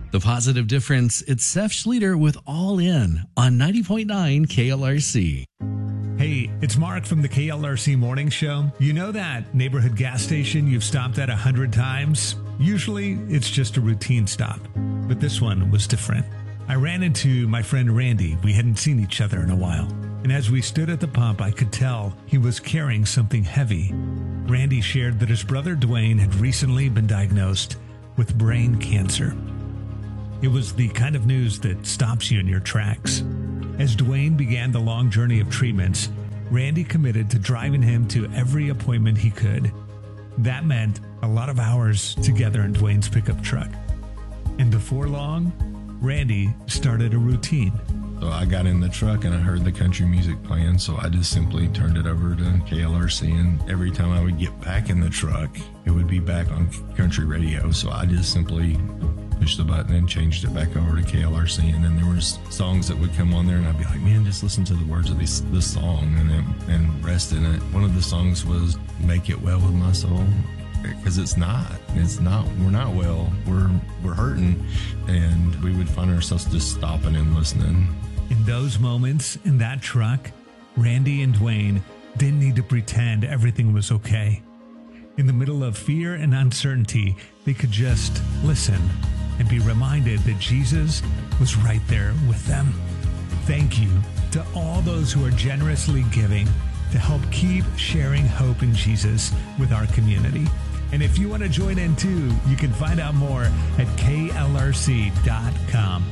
The Positive Difference, it's Seth Schlueter with All In on 90.9 KLRC. Hey, it's Mark from the KLRC Morning Show. You know that neighborhood gas station you've stopped at 100 times? Usually, it's just a routine stop. But this one was different. I ran into my friend Randy. We hadn't seen each other in a while. And as we stood at the pump, I could tell he was carrying something heavy. Randy shared that his brother Dwayne had recently been diagnosed with brain cancer. It was the kind of news that stops you in your tracks. As Dwayne began the long journey of treatments, Randy committed to driving him to every appointment he could. That meant a lot of hours together in Dwayne's pickup truck. And before long, Randy started a routine. So I got in the truck and I heard the country music playing, so I just simply turned it over to KLRC, and every time I would get back in the truck, it would be back on country radio. So I just simply pushed the button and changed it back over to KLRC, and then there was songs that would come on there and I'd be like, man, just listen to the words of this song and rest in it. One of the songs was Make It Well With My Soul, because it's not, we're not well, we're hurting, and we would find ourselves just stopping and listening. In those moments in that truck, Randy and Dwayne didn't need to pretend everything was okay. In the middle of fear and uncertainty, they could just listen and be reminded that Jesus was right there with them. Thank you to all those who are generously giving to help keep sharing hope in Jesus with our community. And if you want to join in too, you can find out more at klrc.com.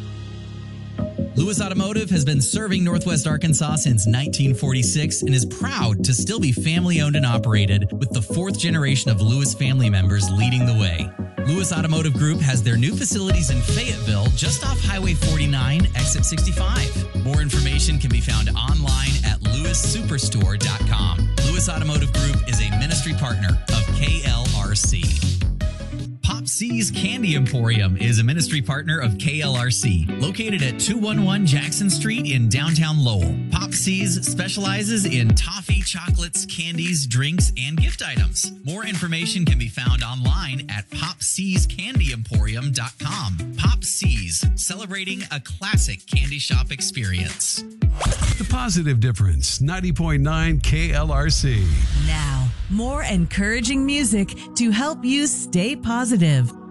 Lewis Automotive has been serving Northwest Arkansas since 1946 and is proud to still be family-owned and operated, with the fourth generation of Lewis family members leading the way. Lewis Automotive Group has their new facilities in Fayetteville, just off Highway 49, exit 65. More information can be found online at lewissuperstore.com. Lewis Automotive Group is a ministry partner of KLRC. Pop C's Candy Emporium is a ministry partner of KLRC, located at 211 Jackson Street in downtown Lowell. Pop C's specializes in toffee, chocolates, candies, drinks, and gift items. More information can be found online at popcscandyemporium.com. Pop C's, celebrating a classic candy shop experience. The Positive Difference, 90.9 KLRC. Now, more encouraging music to help you stay positive.